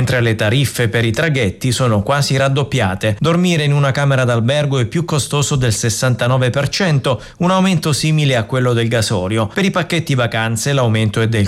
mentre le tariffe per i traghetti sono quasi raddoppiate. Dormire in una camera d'albergo è più costoso del 69%, un aumento simile a quello del gasolio. Per i pacchetti vacanze l'aumento è del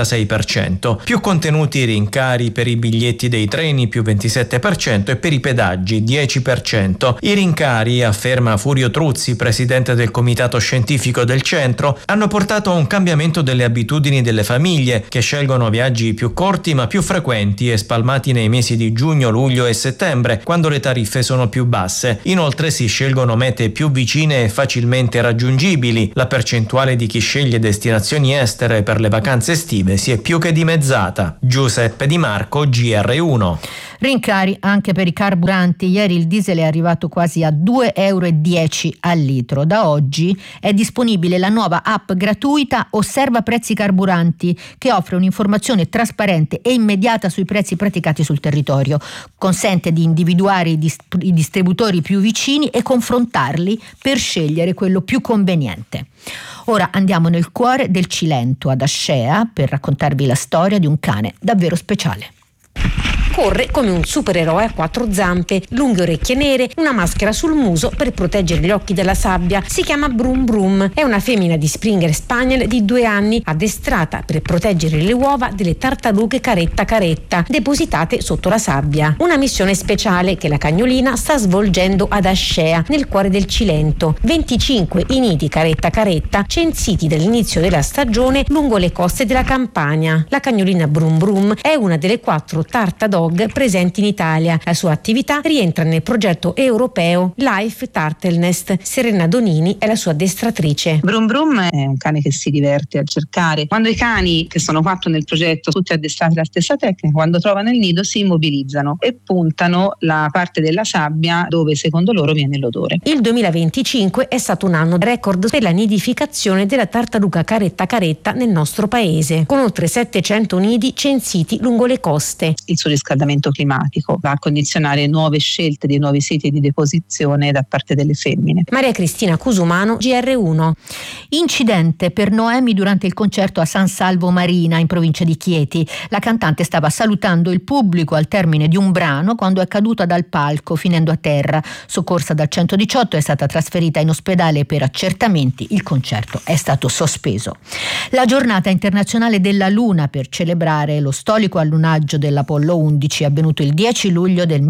46%. Più contenuti i rincari per i biglietti dei treni, più 27%, e per i pedaggi 10%. I rincari, afferma Furio Truzzi, presidente del comitato scientifico del centro, hanno portato a un cambiamento delle abitudini delle famiglie, che scelgono viaggi più corti ma più frequenti e spalmati nei mesi di giugno, luglio e settembre, quando le tariffe sono più basse. Inoltre si scelgono mete più vicine e facilmente raggiungibili. La percentuale di chi sceglie destinazioni estere per le vacanze estive si è più che dimezzata. Giuseppe Di Marco, GR1. Rincari anche per i carburanti. Ieri il diesel è arrivato quasi a 2,10 euro al litro. Da oggi è disponibile la nuova app gratuita Osserva Prezzi Carburanti, che offre un'informazione trasparente e immediata sui prezzi praticati sul territorio. Consente di individuare i distributori più vicini e confrontarli per scegliere quello più conveniente. Ora andiamo nel cuore del Cilento, ad Ascea, per raccontarvi la storia di un cane davvero speciale. Corre come un supereroe a quattro zampe, lunghe orecchie nere, una maschera sul muso per proteggere gli occhi dalla sabbia. Si chiama Brum Brum, è una femmina di Springer Spaniel di 2 anni, addestrata per proteggere le uova delle tartarughe caretta caretta, depositate sotto la sabbia. Una missione speciale che la cagnolina sta svolgendo ad Ascea, nel cuore del Cilento. 25 i nidi caretta caretta censiti dall'inizio della stagione lungo le coste della Campania. La cagnolina Brum Brum è una delle 4 tartarughe presenti in Italia. La sua attività rientra nel progetto europeo Life Turtlenest. Serena Donini è la sua addestratrice. Brum Brum è un cane che si diverte a cercare. Quando i cani, che sono 4 nel progetto, tutti addestrati alla stessa tecnica, quando trovano il nido si immobilizzano e puntano la parte della sabbia dove secondo loro viene l'odore. Il 2025 è stato un anno record per la nidificazione della tartaruga caretta caretta nel nostro paese, con oltre 700 nidi censiti lungo le coste. Il surriscaldamento climatico va a condizionare nuove scelte di nuovi siti di deposizione da parte delle femmine. Maria Cristina Cusumano, GR1. Incidente per Noemi durante il concerto a San Salvo Marina, in provincia di Chieti. La cantante stava salutando il pubblico al termine di un brano quando è caduta dal palco, finendo a terra. Soccorsa dal 118, è stata trasferita in ospedale per accertamenti. Il concerto è stato sospeso. La giornata internazionale della Luna, per celebrare lo storico allunaggio dell'Apollo 11, è avvenuto il 10 luglio del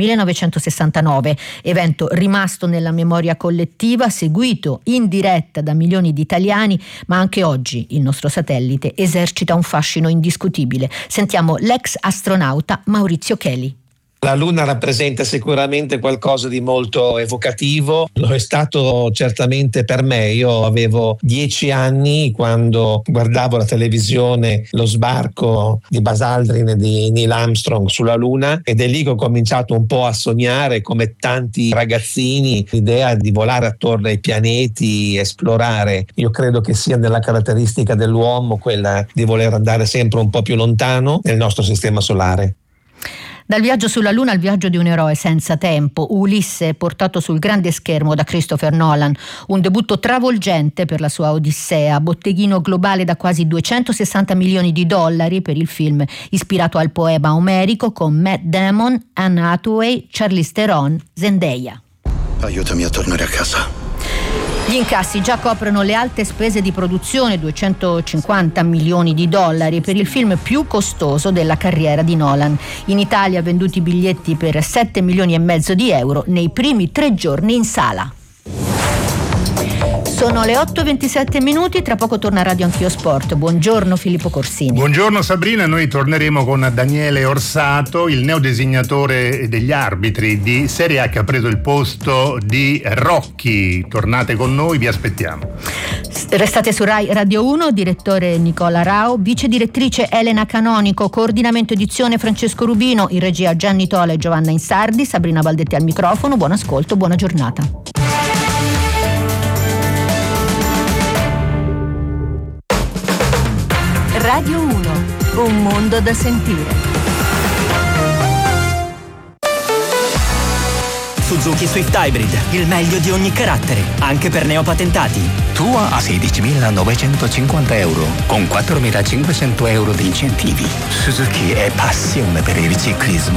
1969, evento rimasto nella memoria collettiva, seguito in diretta da milioni di italiani, ma anche oggi il nostro satellite esercita un fascino indiscutibile. Sentiamo l'ex astronauta Maurizio Cheli. La Luna rappresenta sicuramente qualcosa di molto evocativo, lo è stato certamente per me. Io avevo 10 anni quando guardavo la televisione lo sbarco di Buzz Aldrin e di Neil Armstrong sulla Luna, ed è lì che ho cominciato un po' a sognare, come tanti ragazzini, l'idea di volare attorno ai pianeti, esplorare. Io credo che sia nella caratteristica dell'uomo quella di voler andare sempre un po' più lontano nel nostro sistema solare. Dal viaggio sulla Luna al viaggio di un eroe senza tempo, Ulisse, portato sul grande schermo da Christopher Nolan, un debutto travolgente per la sua Odissea, botteghino globale da quasi 260 milioni di dollari per il film ispirato al poema omerico, con Matt Damon, Anne Hathaway, Charlize Theron, Zendaya. Aiutami a tornare a casa. Gli incassi già coprono le alte spese di produzione, 250 milioni di dollari, per il film più costoso della carriera di Nolan. In Italia venduti biglietti per 7 milioni e mezzo di euro nei primi 3 giorni in sala. Sono le 8:27, tra poco torna Radio Anch'io Sport. Buongiorno Filippo Corsini. Buongiorno Sabrina, noi torneremo con Daniele Orsato, il neodesignatore degli arbitri di Serie A che ha preso il posto di Rocchi. Tornate con noi, vi aspettiamo. Restate su Rai Radio 1, direttore Nicola Rao, vice direttrice Elena Canonico, coordinamento edizione Francesco Rubino, in regia Gianni Tola e Giovanna Insardi, Sabrina Valdetti al microfono. Buon ascolto, buona giornata. Radio 1, un mondo da sentire. Suzuki Swift Hybrid, il meglio di ogni carattere, anche per neopatentati. Tua a 16.950 euro, con 4.500 euro di incentivi. Suzuki è passione per il riciclismo.